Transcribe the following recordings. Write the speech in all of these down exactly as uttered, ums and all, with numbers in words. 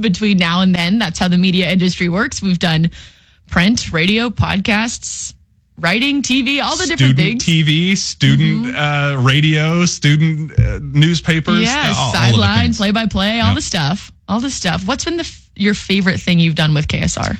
between now and then. That's how the media industry works. We've done print, radio, podcasts, writing, T V, all the different student things. T V, student mm-hmm. uh, radio, student uh, newspapers. Yeah, all, sideline, play-by-play, all yep. the stuff. All the stuff. What's been the f- your favorite thing you've done with K S R?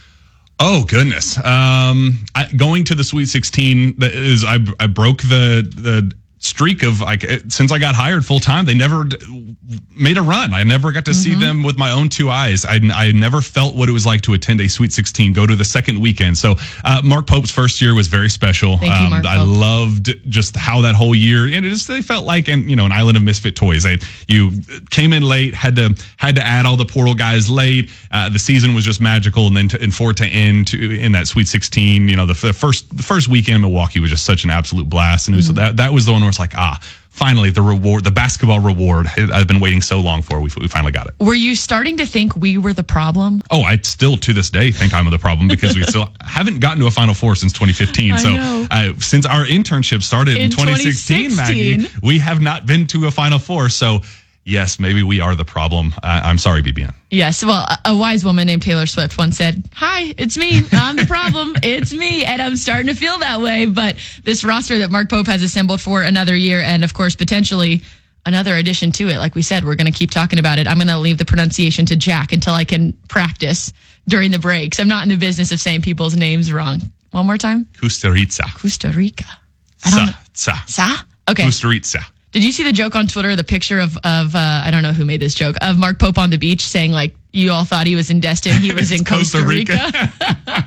Oh goodness! Um, I, going to the Sweet sixteen is I I broke the the streak of like since I got hired full time. They never d- made a run. I never got to mm-hmm. see them with my own two eyes. I I never felt what it was like to attend a Sweet sixteen. Go to the second weekend. So uh, Mark Pope's first year was very special. Thank you, Mark um, I Pope. loved just how that whole year and it just they felt like and you know an island of misfit toys. I, you came in late, had to had to add all the portal guys late. Uh, the season was just magical, and then to, and for it to end to, in that Sweet sixteen, you know the, the first the first weekend in Milwaukee was just such an absolute blast, and it was, mm-hmm. that that was the one where it's like ah. Finally, the reward, the basketball reward I've been waiting so long for, we, we finally got it. Were you starting to think we were the problem? Oh, I still, to this day, think I'm the problem because we still haven't gotten to a Final Four since twenty fifteen. I so know. Uh, since our internship started in, in twenty sixteen, twenty sixteen, Maggie, we have not been to a Final Four. So yes, maybe we are the problem. Uh, I'm sorry, B B N. Yes, well, a, a wise woman named Taylor Swift once said, hi, it's me. I'm the problem. It's me. And I'm starting to feel that way. But this roster that Mark Pope has assembled for another year and, of course, potentially another addition to it. Like we said, we're going to keep talking about it. I'm going to leave the pronunciation to Jack until I can practice during the breaks. I'm not in the business of saying people's names wrong. One more time. Costa Rica. Costa Rica. I don't Sa. know. Sa. Sa? Okay. Costa Rica. Did you see the joke on Twitter, the picture of, of uh, I don't know who made this joke, of Mark Pope on the beach saying, like, you all thought he was in Destin. He was in Costa, Costa Rica. Rica.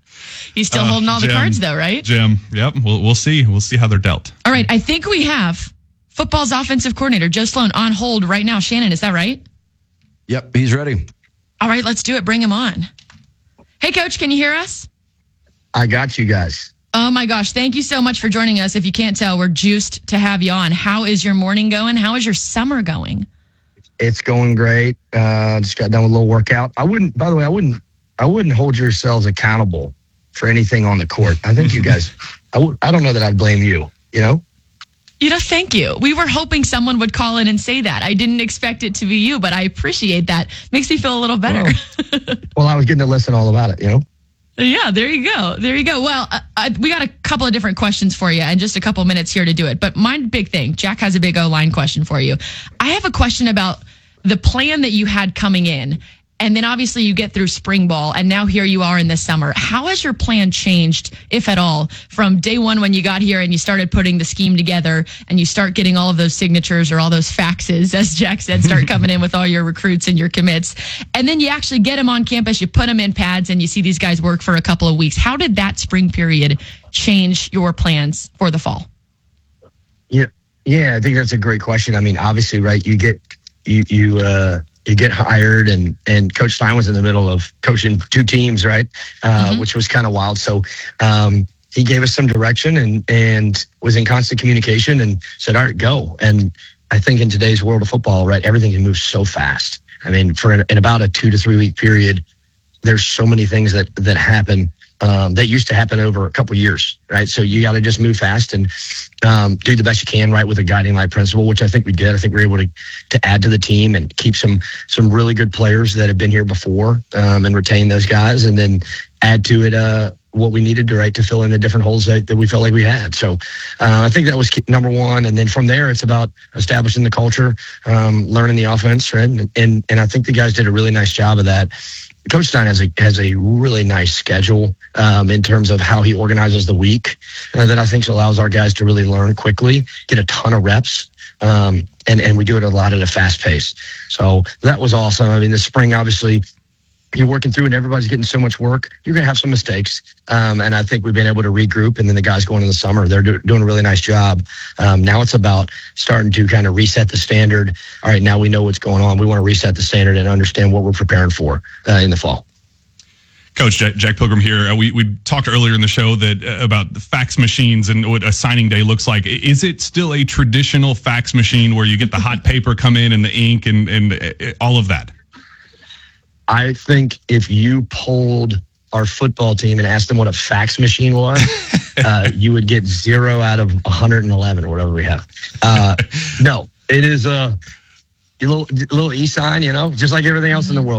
He's still uh, holding all Jim, the cards, though, right? Jim, yep. We'll, we'll see. We'll see how they're dealt. All right. I think we have football's offensive coordinator, Joe Sloan, on hold right now. Shannon, is that right? Yep, he's ready. All right, let's do it. Bring him on. Hey, Coach, can you hear us? I got you guys. Oh, my gosh. Thank you so much for joining us. If you can't tell, we're juiced to have you on. How is your morning going? How is your summer going? It's going great. Uh, just got done with a little workout. I wouldn't, by the way, I wouldn't, I wouldn't hold yourselves accountable for anything on the court. I think you guys, I would, I don't know that I'd blame you, you know? You know, thank you. We were hoping someone would call in and say that. I didn't expect it to be you, but I appreciate that. Makes me feel a little better. Well, well I was getting to listen all about it, you know? Yeah, there you go. There you go. Well, I, I, we got a couple of different questions for you and just a couple minutes here to do it. But my big thing, Jack has a big O-line question for you. I have a question about the plan that you had coming in. And then obviously you get through spring ball and now here you are in the summer. How has your plan changed, if at all, from day one when you got here and you started putting the scheme together and you start getting all of those signatures or all those faxes, as Jack said, start coming in with all your recruits and your commits. And then you actually get them on campus, you put them in pads and you see these guys work for a couple of weeks. How did that spring period change your plans for the fall? Yeah, yeah, I think that's a great question. I mean, obviously, right, you get, you, you, uh, you get hired and, and Coach Stein was in the middle of coaching two teams, right? Uh, mm-hmm. Which was kind of wild. So um, he gave us some direction and, and was in constant communication and said, all right, go. And I think in today's world of football, right, everything can move so fast. I mean, for in, in about a two to three week period, there's so many things that, that happen um, that used to happen over a couple of years, right? So you got to just move fast and um, do the best you can, right, with a guiding light principle, which I think we did. I think we were able to, to add to the team and keep some some really good players that have been here before um, and retain those guys, and then add to it uh, what we needed to, right, to fill in the different holes that, that we felt like we had. So uh, I think that was number one. And then from there, it's about establishing the culture, um, learning the offense, right? And, and and I think the guys did a really nice job of that. Coach Stein has a has a really nice schedule um, in terms of how he organizes the week uh, that I think allows our guys to really learn quickly, get a ton of reps, um, and and we do it a lot at a fast pace. So that was awesome. I mean, the spring, obviously, you're working through and everybody's getting so much work. You're going to have some mistakes. Um, and I think we've been able to regroup. And then the guys going in the summer, they're do, doing a really nice job. Um, now it's about starting to kind of reset the standard. All right, now we know what's going on. We want to reset the standard and understand what we're preparing for uh, in the fall. Coach, Jack, Jack Pilgrim here. Uh, we, we talked earlier in the show that uh, about the fax machines and what a signing day looks like. Is it still a traditional fax machine where you get the hot paper come in and the ink and, and uh, all of that? I think if you polled our football team and asked them what a fax machine was, uh, you would get zero out of one hundred eleven or whatever we have. Uh, no, it is a, a little, a little e-sign, you know, just like everything else in the world.